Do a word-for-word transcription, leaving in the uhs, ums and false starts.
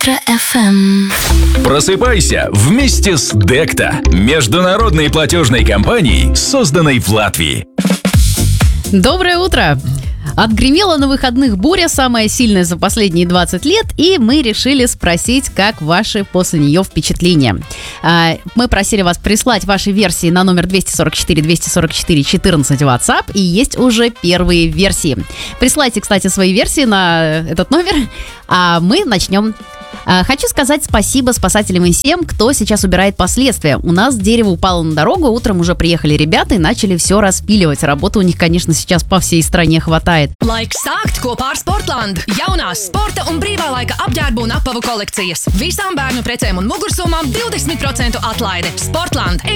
Утро эф эм. Просыпайся вместе с Декта, международной платежной компанией, созданной в Латвии. Доброе утро! Отгремела на выходных буря, самая сильная за последние двадцать лет, и мы решили спросить, как ваши после нее впечатления. Мы просили вас прислать ваши версии на номер два четыре четыре два четыре четыре четырнадцать в WhatsApp, и есть уже первые версии. Присылайте, кстати, свои версии на этот номер, а мы начнем. Хочу сказать спасибо спасателям и всем, кто сейчас убирает последствия. У нас дерево упало на дорогу, утром уже приехали ребята и начали все распиливать. Работы у них, конечно, сейчас по всей стране хватает. Laiks sākt kopā ar Sportland. Jaunās sporta un brīvā laika apģērbu un apavu kolekcijas. Visām bērnu precēm un mugursomām divdesmit procentu atlaide. Sportland.